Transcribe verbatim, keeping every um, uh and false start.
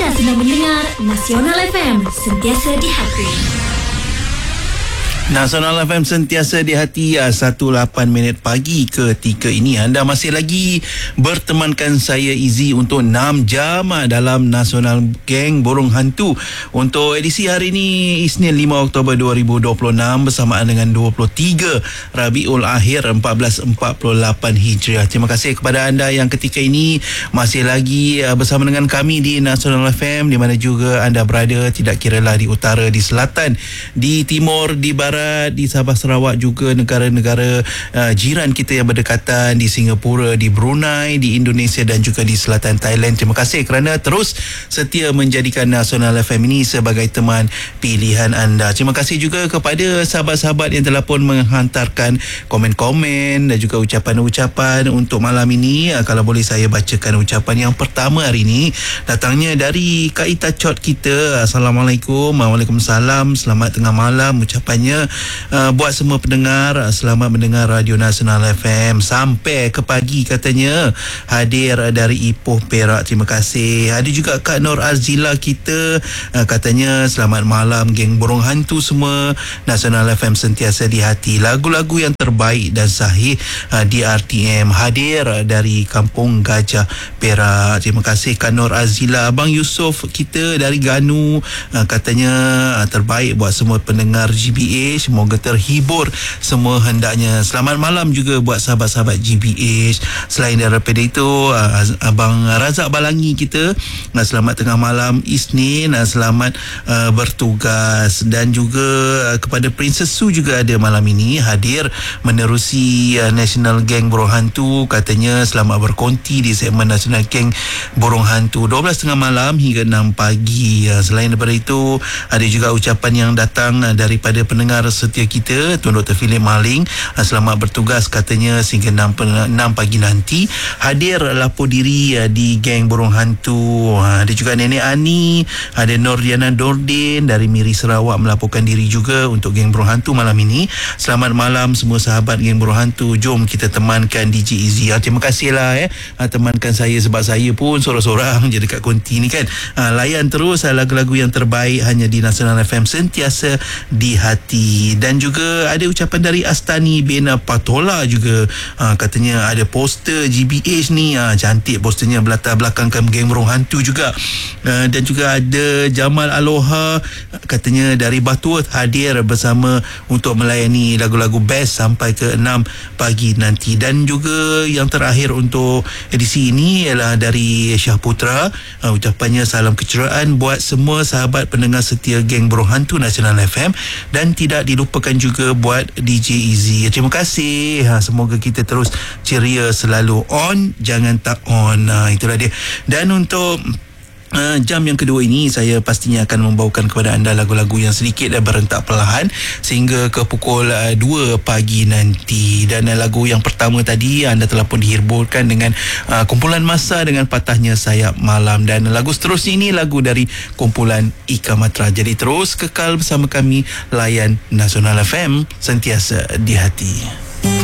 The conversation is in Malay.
Anda sedang mendengar Nasional F M, sentiasa di hati. Nasional F M sentiasa di hati. Satu lapan minit pagi ketika ini anda masih lagi bertemankan saya Izzy untuk enam jam dalam Nasional Geng Burung Hantu. Untuk edisi hari ini Isnin lima Oktober dua ribu dua puluh enam bersamaan dengan dua puluh tiga Rabiul Akhir seribu empat ratus empat puluh lapan Hijriah. Terima kasih kepada anda yang ketika ini masih lagi bersama dengan kami di Nasional F M, di mana juga anda berada, tidak kiralah di utara, di selatan, di timur, di barat, di Sabah Sarawak, juga negara-negara uh, jiran kita yang berdekatan, di Singapura, di Brunei, di Indonesia dan juga di selatan Thailand. Terima kasih kerana terus setia menjadikan Nasional F M ini sebagai teman pilihan anda. Terima kasih juga kepada sahabat-sahabat yang telah pun menghantarkan komen-komen dan juga ucapan-ucapan untuk malam ini. Uh, kalau boleh saya bacakan ucapan yang pertama hari ini, datangnya dari Kak Ita Chot kita. Assalamualaikum. Waalaikumsalam. Selamat tengah malam ucapannya. Uh, buat semua pendengar, uh, selamat mendengar Radio Nasional F M sampai ke pagi katanya. Hadir uh, dari Ipoh, Perak. Terima kasih. Ada juga Kak Nur Azila kita, uh, katanya selamat malam geng burung hantu semua. Nasional F M sentiasa di hati. Lagu-lagu yang terbaik dan sahih uh, di R T M. Hadir uh, dari Kampung Gajah, Perak. Terima kasih Kak Nur Azila. Abang Yusof kita dari Ganu, uh, katanya uh, terbaik buat semua pendengar G B A. Semoga terhibur semua hendaknya. Selamat malam juga buat sahabat-sahabat G B H. Selain daripada itu, Abang Razak Balangi kita, selamat tengah malam Isnin, selamat uh, bertugas. Dan juga uh, kepada Princess Su juga ada malam ini hadir menerusi uh, National Geng Burung Hantu. Katanya selamat berkonti di segmen National Geng Burung Hantu dua belas tengah malam hingga enam pagi. Uh, selain daripada itu, ada juga ucapan yang datang uh, daripada pendengar setia kita, Tuan Doktor Philip Maling. Selamat bertugas katanya sehingga enam pagi nanti. Hadir lapor diri di Geng Burung Hantu. Ada juga Nenek Ani, ada Nordiana Dordin dari Miri Sarawak melaporkan diri juga untuk Geng Burung Hantu malam ini. Selamat malam semua sahabat Geng Burung Hantu. Jom kita temankan D J Izzy. Terima kasihlah eh temankan saya, sebab saya pun sorang-sorang je dekat konti ni kan. Layan terus lagu-lagu yang terbaik hanya di Nasional F M sentiasa di hati. Dan juga ada ucapan dari Astani bin Patola juga, ha, katanya ada poster G B H ni, ha, cantik posternya, berlatar belakangkan Geng Burung Hantu juga. Ha, dan juga ada Jamal Aloha, katanya dari Butterworth, hadir bersama untuk melayani lagu-lagu best sampai ke enam pagi nanti. Dan juga yang terakhir untuk edisi ini ialah dari Syah Putra, ha, ucapannya salam keceriaan buat semua sahabat pendengar setia Geng Burung Hantu Nasional F M, dan tidak dilupakan juga buat D J Izzy. Terima kasih. Ha, semoga kita terus ceria selalu, on jangan tak on. Ha, itulah dia. Dan untuk Uh, jam yang kedua ini saya pastinya akan membawakan kepada anda lagu-lagu yang sedikit dan berentak perlahan sehingga ke pukul uh, dua pagi nanti. Dan uh, lagu yang pertama tadi anda telah pun dihiburkan dengan uh, kumpulan masa dengan Patahnya Sayap Malam. Dan lagu seterusnya ini lagu dari kumpulan Ika Matra. Jadi terus kekal bersama kami, layan Nasional F M sentiasa di hati.